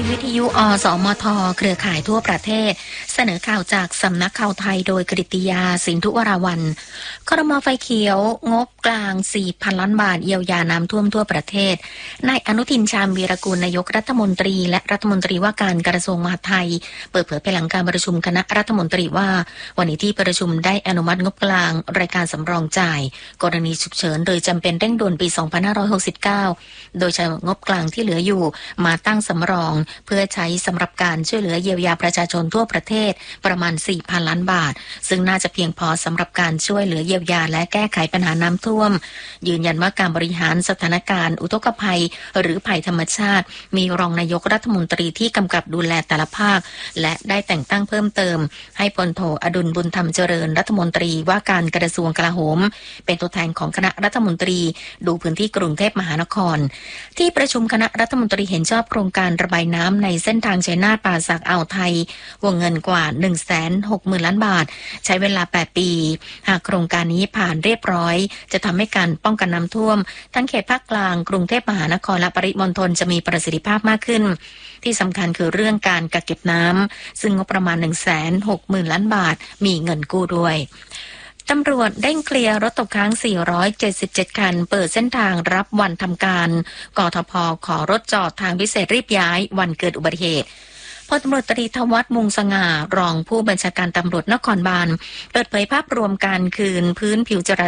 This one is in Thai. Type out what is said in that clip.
วิทยุสมทเครือข่ายทั่วประเทศเสนอข่าวจากสำนักข่าวไทยโดยกฤติยาสินธุวราวัลย์ครม.ไฟเขียวงบกลาง 4,000 ล้านบาทเยียวยาน้ำท่วมทั่วประเทศนายอนุทินชาญวีรกูลนายกรัฐมนตรีและรัฐมนตรีว่าการกระทรวงมหาดไทยเปิดเผยภายหลังการประชุมคณะรัฐมนตรีว่าวันนี้ที่ประชุมได้อนุมัติงบกลางรายการสำรองจ่ายกรณีฉุกเฉินโดยจำเป็นเร่งด่วนปี 2569 โดยใช้งบกลางที่เหลืออยู่มาตั้งสำรองเพื่อใช้สำหรับการช่วยเหลือเยียวยาประชาชนทั่วประเทศประมาณ 4,000 ล้านบาทซึ่งน่าจะเพียงพอสำหรับการช่วยเหลือเยียวยาและแก้ไขปัญหาน้ำท่วมยืนยันว่าการบริหารสถานการณ์อุทกภัยหรือภัยธรรมชาติมีรองนายกรัฐมนตรีที่กำกับดูแลแต่ละภาคและได้แต่งตั้งเพิ่มเติมให้พลโทอดุลบุญธรรมเจริญรัฐมนตรีว่าการกระทรวงกลาโหมเป็นตัวแทนของคณะรัฐมนตรีดูพื้นที่กรุงเทพมหานครที่ประชุมคณะรัฐมนตรีเห็นชอบโครงการระบายน้ำในเส้นทางชัยนาทป่าสักอ่าวไทยวงเงินกว่า 160,000 ล้านบาทใช้เวลา8ปีหากโครงการนี้ผ่านเรียบร้อยจะทำให้การป้องกันน้ำท่วมทั้งเขตภาคกลางกรุงเทพมหานครและปริมณฑลจะมีประสิทธิภาพมากขึ้นที่สำคัญคือเรื่องการกักเก็บน้ำซึ่งงบประมาณ 160,000 ล้านบาทมีเงินกู้ด้วยตำรวจเร่งเคลียร์รถตกค้าง477คันเปิดเส้นทางรับวันทำการกทพ.ขอรถจอดทางพิเศษรีบย้ายวันเกิดอุบัติเหตุพลตำรวจตรีธวัชมุงสง่ารองผู้บัญชาการตำรวจนครบาลเปิดเผยภาพรวมการคืนพื้นผิวจรา